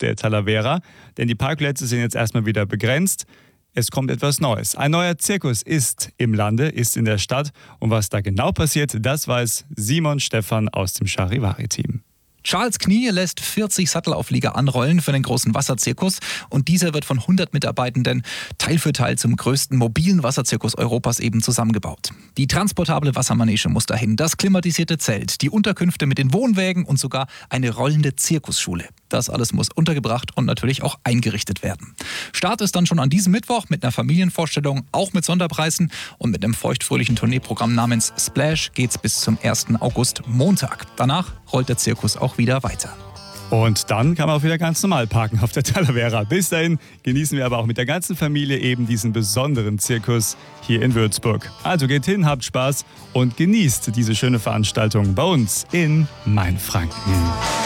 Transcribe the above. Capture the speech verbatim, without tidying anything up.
der Talavera, denn die Parkplätze sind jetzt erstmal wieder begrenzt. Es kommt etwas Neues. Ein neuer Zirkus ist im Lande, ist in der Stadt. Und was da genau passiert, das weiß Simon Stephan aus dem Charivari-Team. Charles Knie lässt vierzig Sattelauflieger anrollen für den großen Wasserzirkus und dieser wird von hundert Mitarbeitenden Teil für Teil zum größten mobilen Wasserzirkus Europas eben zusammengebaut. Die transportable Wassermanege muss dahin, das klimatisierte Zelt, die Unterkünfte mit den Wohnwägen und sogar eine rollende Zirkusschule. Das alles muss untergebracht und natürlich auch eingerichtet werden. Start ist dann schon an diesem Mittwoch mit einer Familienvorstellung, auch mit Sonderpreisen und mit einem feuchtfröhlichen Tourneeprogramm namens Splash geht's bis zum ersten August Montag. Danach rollt der Zirkus auch wieder weiter. Und dann kann man auch wieder ganz normal parken auf der Talavera. Bis dahin genießen wir aber auch mit der ganzen Familie eben diesen besonderen Zirkus hier in Würzburg. Also geht hin, habt Spaß und genießt diese schöne Veranstaltung bei uns in Mainfranken.